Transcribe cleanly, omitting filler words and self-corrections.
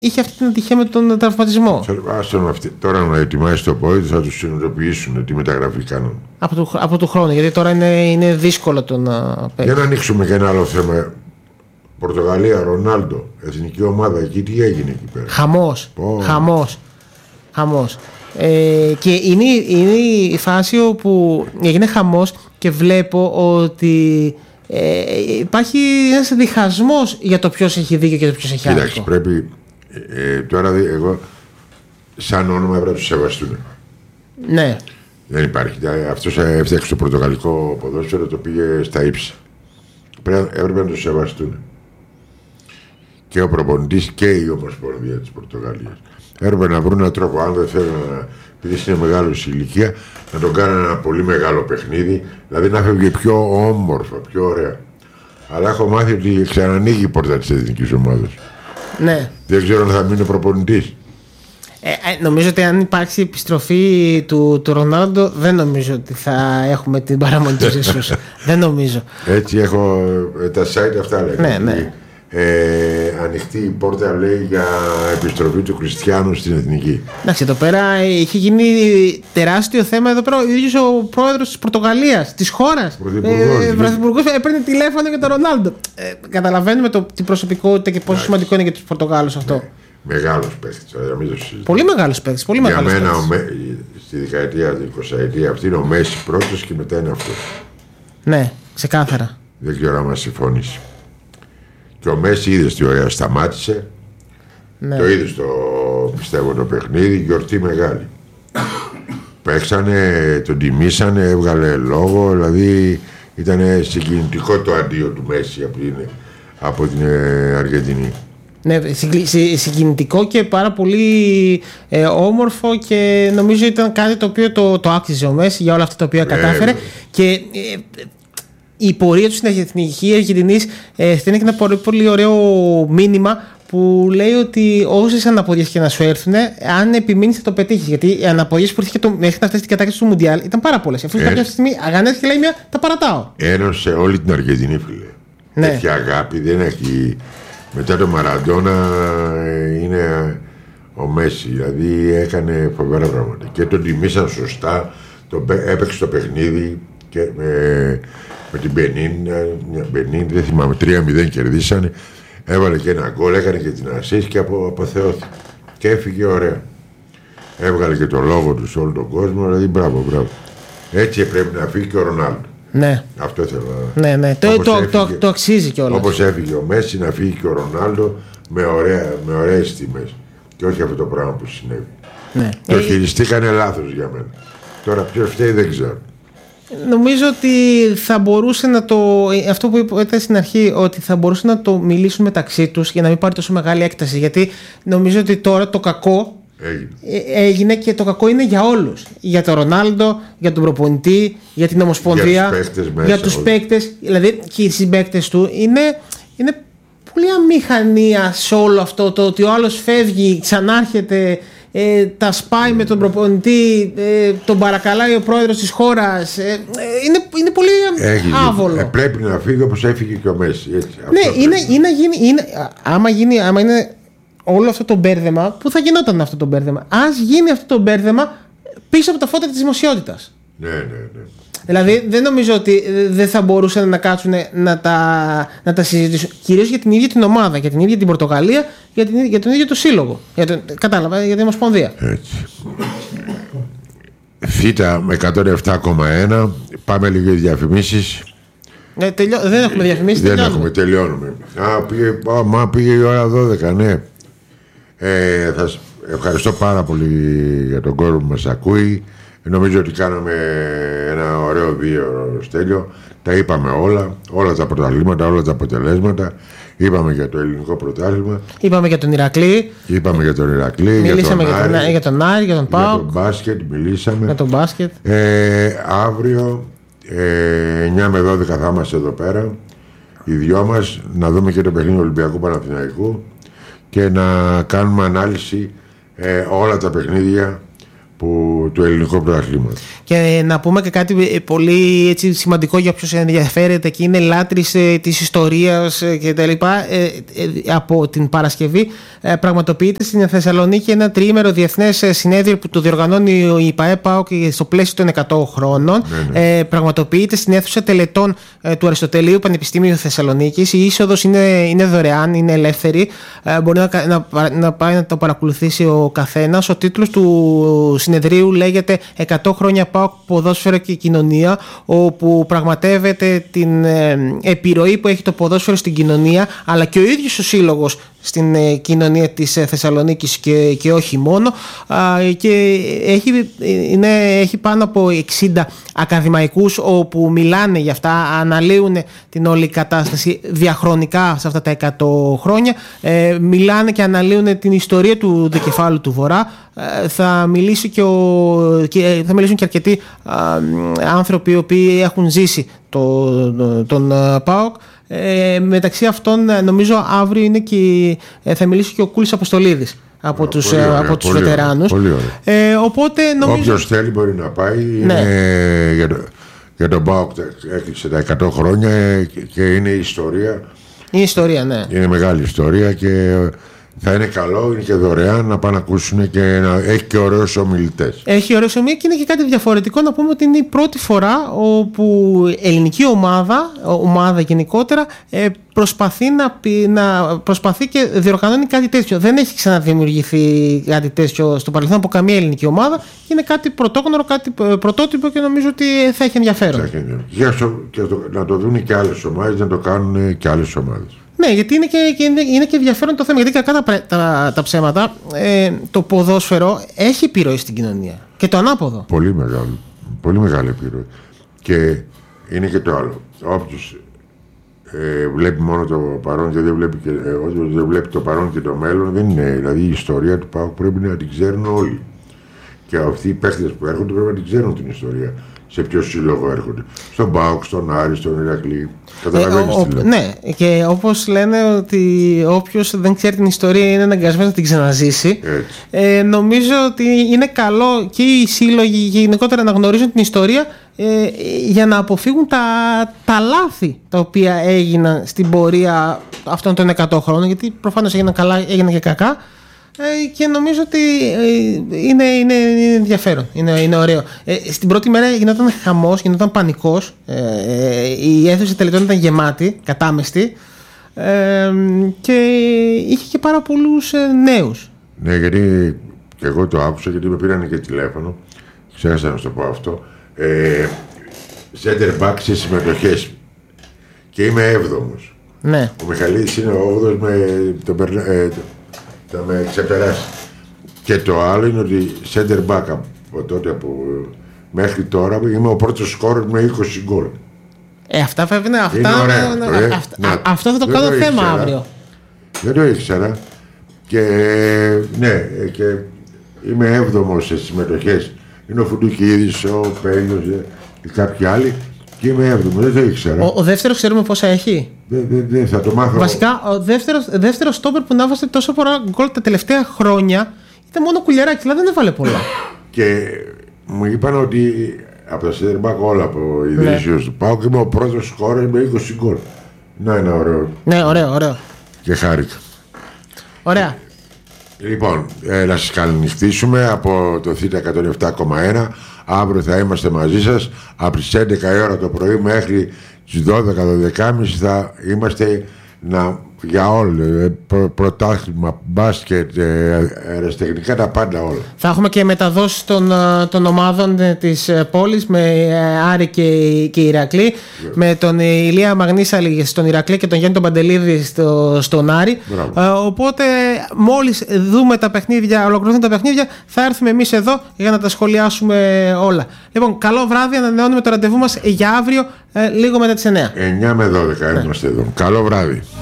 είχε αυτή την ατυχία με τον τραυματισμό. Τώρα να ετοιμάσει το πόδι, θα του συνειδητοποιήσουν τι μεταγραφή κάνουν. Από του χρόνου, γιατί τώρα είναι δύσκολο το να παίξει. Για να ανοίξουμε και ένα άλλο θέμα. Πορτογαλία, Ρονάλντο, εθνική ομάδα, εκεί τι έγινε εκεί πέρα. Χαμός. Και είναι η φάση όπου έγινε χαμός και βλέπω ότι υπάρχει ένας διχασμός για το ποιος έχει δίκιο και το ποιος έχει άδικο. Κοίταξε, πρέπει τώρα εγώ σαν όνομα πρέπει να τους σεβαστούν. Ναι. Δεν υπάρχει. Αυτός έφτιαξε το πορτογαλικό ποδόσφαιρο, το πήγε στα ύψη. Έπρεπε να τους σεβαστούν. Και ο προπονητής και η Ομοσπονδία της Πορτογαλίας. Έπρεπε να βρουν έναν τρόπο, αν δεν θέλουν επειδή είναι μεγάλο ηλικία, να τον κάνουν ένα πολύ μεγάλο παιχνίδι, δηλαδή να φεύγει πιο όμορφα, πιο ωραία. Αλλά έχω μάθει ότι ξανανοίγει η πόρτα της εθνικής ομάδας. Ναι. Δεν ξέρω αν θα μείνει ο προπονητής. Νομίζω ότι αν υπάρξει επιστροφή του Ρονάλντο, δεν νομίζω ότι θα έχουμε την παραμονή του Ζησούς. Δεν νομίζω. Έτσι έχω τα site αυτά λέγανε. Ναι. Ανοιχτή η πόρτα, λέει, για επιστροφή του Κριστιάνου στην εθνική. Εντάξει, εδώ πέρα είχε γίνει τεράστιο θέμα. Εδώ πέρα ο ίδιος ο πρόεδρος της Πορτογαλίας, της χώρας, πρωθυπουργός, έπαιρνε τηλέφωνο για τον Ρονάλντο. Καταλαβαίνουμε την προσωπικότητα και πόσο σημαντικό είναι για τους Πορτογάλους αυτό. Ναι. Μεγάλος παίκτης. Πολύ μεγάλος παίκτης. Για μένα στη δεκαετία, την 20η αυτή είναι ο Μέση πρώτος και μετά είναι αυτό. Ναι, ξεκάθαρα. Δεν ξέρω αν μας συμφωνήσει. Και ο Μέση είδες τι ωραία σταμάτησε. Ναι. Το είδες πιστεύω το παιχνίδι, γιορτή μεγάλη. Παίξανε, τον τιμήσανε, έβγαλε λόγο, δηλαδή ήταν συγκινητικό το αντίο του Μέση από την Αργεντινή. Ναι, συγκινητικό και πάρα πολύ όμορφο, και νομίζω ήταν κάτι το οποίο το άξιζε ο Μέση για όλα αυτά τα οποία κατάφερε. Και η πορεία του στην εθνική Αργεντινής στέλνει και ένα πολύ, πολύ ωραίο μήνυμα που λέει ότι όσες αναποδίες και να σου έρθουν, αν επιμείνεις θα το πετύχεις. Γιατί οι αναποδίες που ήρθε μέχρι να φτάσει στην κατάκτηση του Μουντιάλ ήταν πάρα πολλές. Αφού κάποια στιγμή αγανές και λέει μια, τα παρατάω. Ένωσε όλη την Αργεντινή, φίλε. Ναι. Τέτοια αγάπη δεν έχει. Μετά το Μαραντόνα είναι ο Μέση, δηλαδή έκανε φοβερά πράγματα. Και τον τιμήσαν σωστά, έπαιξε το παιχνίδι και με την Μπενίν, δεν θυμάμαι, 3-0 κερδίσανε. Έβαλε και ένα γκολ, έκανε και την ασίστ και αποθεώθηκε. Και έφυγε ωραία. Έβγαλε και το λόγο του σε όλο τον κόσμο, δηλαδή μπράβο. Έτσι πρέπει να φύγει και ο Ρονάλντο. Ναι. Αυτό θέλω. Ναι. Το αξίζει κιόλας. Όπως έφυγε ο Μέση, να φύγει και ο Ρονάλντο με ωραίες τιμές. Και όχι αυτό το πράγμα που συνέβη. Ναι. Το χειριστήκανε λάθος για μένα. Τώρα ποιος φταίει δεν ξέρω. Νομίζω ότι θα μπορούσε να αυτό που είπατε στην αρχή, ότι θα μπορούσαν να το μιλήσουν μεταξύ τους για να μην πάρει τόσο μεγάλη έκταση. Γιατί νομίζω ότι τώρα το κακό έγινε και το κακό είναι για όλους. Για τον Ρονάλντο, για τον προπονητή, για την Ομοσπονδία, για τους παίκτες. Δηλαδή και οι συμπαίκτες του είναι πολύ αμηχανία σε όλο αυτό το ότι ο άλλος φεύγει, ξανάρχεται, τα σπάει με τον προπονητή, τον παρακαλάει ο πρόεδρος της χώρας. Είναι πολύ άβολο. Πρέπει να φύγει όπως έφυγε και ο Μέση. Ναι, άμα είναι όλο αυτό το μπέρδεμα, πού θα γινόταν αυτό το μπέρδεμα? Ας γίνει αυτό το μπέρδεμα πίσω από τα φώτα της δημοσιότητας. Ναι. Δηλαδή δεν νομίζω ότι δεν θα μπορούσαν να κάτσουν να τα συζητήσουν. Κυρίως για την ίδια την ομάδα, για την ίδια την Πορτογαλία, για τον ίδιο το σύλλογο. Κατάλαβα, για την Ομοσπονδία. Έτσι. Θήτα με 107,1. Πάμε λίγο για διαφημίσεις. Δεν έχουμε διαφημίσεις. Δεν έχουμε, τελειώνουμε. Πήγε η ώρα 12, ναι. Ευχαριστώ πάρα πολύ για τον κόσμο που μας ακούει. Νομίζω ότι κάναμε ένα ωραίο βίντεο, Στέλιο. Τα είπαμε όλα τα πρωταθλήματα, όλα τα αποτελέσματα. Είπαμε για το ελληνικό πρωτάθλημα. Είπαμε για τον Ηρακλή. Μιλήσαμε για τον Άρη, για τον ΠΑΟΚ. Για τον μπάσκετ μιλήσαμε. Για τον μπάσκετ. Αύριο 9 με 12 θα είμαστε εδώ πέρα. Οι δυο μας να δούμε και το παιχνίδι Ολυμπιακού Παναθηναϊκού και να κάνουμε ανάλυση όλα τα παιχνίδια που του ελληνικού πρωταθλήματος. Και να πούμε και κάτι πολύ έτσι, σημαντικό για όποιους ενδιαφέρεται και είναι λάτρης της ιστορίας και τα λοιπά. Από την Παρασκευή πραγματοποιείται στην Θεσσαλονίκη ένα τριήμερο διεθνές συνέδριο που το διοργανώνει η ΠΑΕ-ΠΑΟΚ στο πλαίσιο των 100 χρόνων. Πραγματοποιείται στην αίθουσα τελετών του Αριστοτελείου Πανεπιστημίου Θεσσαλονίκης. Η είσοδος είναι δωρεάν, είναι ελεύθερη. Μπορεί να πάει να το παρακολουθήσει ο καθένας. Ο τίτλος του συνεδρίου λέγεται 100 χρόνια ΠΑΟΚ, ποδόσφαιρο και κοινωνία, όπου πραγματεύεται την επιρροή που έχει το ποδόσφαιρο στην κοινωνία, αλλά και ο ίδιος ο σύλλογος στην κοινωνία της Θεσσαλονίκης και όχι μόνο, και έχει πάνω από 60 ακαδημαϊκούς όπου μιλάνε για αυτά, αναλύουν την όλη κατάσταση διαχρονικά σε αυτά τα 100 χρόνια, μιλάνε και αναλύουν την ιστορία του δικεφάλου του Βορρά. Θα μιλήσουν και αρκετοί άνθρωποι οι οποίοι έχουν ζήσει τον ΠΑΟΚ. Μεταξύ αυτών νομίζω αύριο είναι θα μιλήσει και ο Κούλης Αποστολίδης από τους βετεράνους. Οπότε νομίζω... Όποιος θέλει μπορεί να πάει. Ναι. Για τον ΠΑΟΚ έκλεισε τα 100 χρόνια και είναι η ιστορία. Είναι ιστορία, ναι. Είναι μεγάλη ιστορία και θα είναι καλό, είναι και δωρεάν να πάνε να ακούσουν και έχει και ωραίους ομιλητές. Έχει ωραίους ομιλητές και είναι και κάτι διαφορετικό. Να πούμε ότι είναι η πρώτη φορά όπου ελληνική ομάδα γενικότερα προσπαθεί και διοργανώνει κάτι τέτοιο. Δεν έχει ξαναδημιουργηθεί κάτι τέτοιο στο παρελθόν από καμία ελληνική ομάδα και είναι κάτι πρωτόγνωρο, κάτι πρωτότυπο και νομίζω ότι θα έχει ενδιαφέρον. Και να το δουν και άλλες ομάδες, να το κάνουν και άλλες ομάδες. Ναι, γιατί είναι και ενδιαφέρον το θέμα. Γιατί κακά τα ψέματα, το ποδόσφαιρο έχει επιρροή στην κοινωνία. Και το ανάποδο. Πολύ μεγάλη επιρροή. Και είναι και το άλλο. Όποιος βλέπει μόνο το παρόν και δεν βλέπει το παρόν και το μέλλον, δεν είναι. Δηλαδή η ιστορία του ΠΑΟΚ πρέπει να την ξέρουν όλοι. Και αυτοί οι παίχτες που έρχονται πρέπει να την ξέρουν την ιστορία. Σε ποιο σύλλογο έρχονται. Στον ΠΑΟΚ, στον Άρη, στον Ηρακλή. Καταλαβαίνεις τι λέω. Ναι, και όπως λένε ότι όποιος δεν ξέρει την ιστορία είναι αναγκασμένος να την ξαναζήσει. Νομίζω ότι είναι καλό και οι σύλλογοι γενικότερα να γνωρίζουν την ιστορία για να αποφύγουν τα λάθη τα οποία έγιναν στην πορεία αυτών των 100 χρόνων, γιατί προφανώς έγιναν καλά, έγιναν και κακά. Και νομίζω ότι είναι ενδιαφέρον, είναι ωραίο. Στην πρώτη μέρα γινόταν χαμός, γινόταν πανικός. Η αίθουσα τελετών ήταν γεμάτη, κατάμεστη, και είχε και πάρα πολλούς νέους. Ναι, γιατί και εγώ το άκουσα, γιατί με πήραν και τηλέφωνο. Ξέχασα να σου το πω αυτό. Center back σε συμμετοχές. Και είμαι 7ος. Ναι. Ο Μιχαλίδης είναι ο 8ος θα με ξεπεράσει. Και το άλλο είναι ότι center back από τότε μέχρι τώρα είμαι ο πρώτος σκόρερ με 20 γκολ. Αυτά θα είναι αυτό θα το κάνω θέμα αύριο. Δεν το ήξερα. Και ναι, και είμαι 7ος σε συμμετοχές. Είναι ο Φουντουκίδης, ο Πέλιος και κάποιοι άλλοι. Και είμαι 7ος, δεν το ήξερα. Ο δεύτερος ξέρουμε πόσα έχει. Δεν θα το μάθω. Βασικά, ο δεύτερος στόπερ που ναύασε τόσο πολλά γκολ τα τελευταία χρόνια ήταν μόνο Κουλιεράκη, δηλαδή δεν έβαλε πολλά. Και μου είπαν ότι από τα Σέντερμπακ όλα από ιδρύσεως του ΠΑΟΚ είμαι ο πρώτος σκόρερ με 20 γκολ. Να είναι ωραίο. Ναι, ωραίο. Και χάρηκα. Ωραία. Λοιπόν, να σας καληνυχτήσουμε από το ΘΙΤΑ 107,1. Αύριο θα είμαστε μαζί σας από τις 11 η ώρα το πρωί μέχρι τις 12-12.30 θα είμαστε για όλο, πρωτάθλημα, μπάσκετ, αεραστεχνικά, τα πάντα όλα. Θα έχουμε και μεταδόσεις των ομάδων της πόλης με Άρη και Ηρακλή, με τον Ηλία Μαγνήσαλη στον Ηρακλή και τον Γιάννη τον Παντελίδη στον Άρη. Οπότε μόλις δούμε τα παιχνίδια, ολοκληρωθούν τα παιχνίδια, θα έρθουμε εμείς εδώ για να τα σχολιάσουμε όλα. Λοιπόν, καλό βράδυ, ανανεώνουμε το ραντεβού μας για αύριο λίγο μετά τις 9. 9 με 12 είμαστε εδώ. Καλό βράδυ.